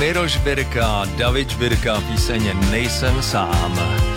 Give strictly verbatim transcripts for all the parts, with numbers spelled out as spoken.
Miroš Birka, David Birka, píseň Nejsem sám.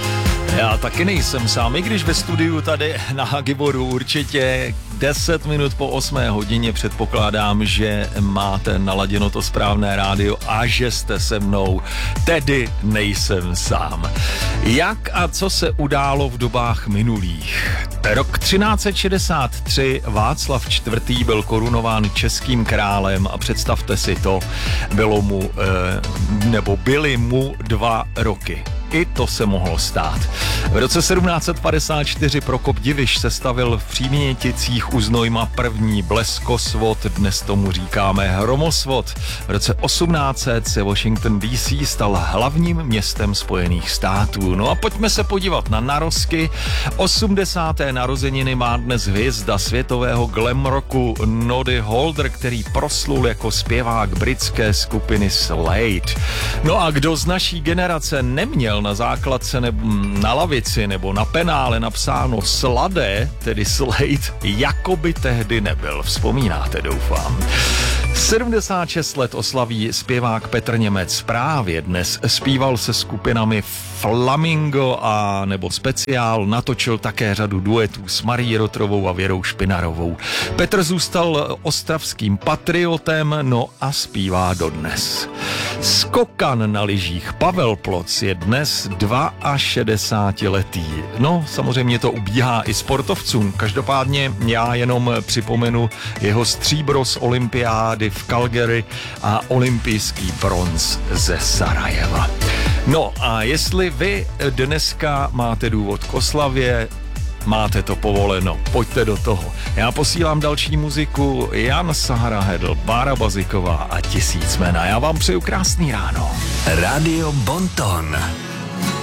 Já taky nejsem sám, i když ve studiu tady na Hagiboru určitě deset minut po osmé hodině předpokládám, že máte naladěno to správné rádio a že jste se mnou, tedy nejsem sám. Jak a co se událo v dobách minulých? Rok třináct set šedesát tři Václav čtvrtý byl korunován českým králem a představte si to, bylo mu, eh, nebo byly mu dva roky. I to se mohlo stát. V roce sedmnáct set padesát čtyři Prokop Diviš sestavil v Příměticích u Znojma první bleskosvod, dnes tomu říkáme hromosvod. V roce osmnáct set se Washington D C stal hlavním městem Spojených států. No a pojďme se podívat na narozky. osmdesáté narozeniny má dnes hvězda světového glam rocku Noddy Holder, který proslul jako zpěvák britské skupiny Slade. No a kdo z naší generace neměl na základce nebo na lavici nebo na penále napsáno Slade, tedy Slade, jako by tehdy nebyl. Vzpomínáte, doufám. sedmdesát šest let oslaví zpěvák Petr Němec. Právě dnes zpíval se skupinami Flamingo a nebo Speciál, natočil také řadu duetů s Marií Rotrovou a Věrou Špinarovou. Petr zůstal ostravským patriotem, no a zpívá dodnes. Skokan na lyžích Pavel Ploc je dnes šedesátiletý. No, samozřejmě to ubíhá i sportovcům. Každopádně já jenom připomenu jeho stříbro z olympiády v Calgary a olympijský bronz ze Sarajeva. No a jestli vy dneska máte důvod k oslavě, máte to povoleno, pojďte do toho. Já posílám další muziku, Jan Sahara Hedl, Bára Baziková a Tisíc jména. Já vám přeju krásný ráno. Radio Bonton.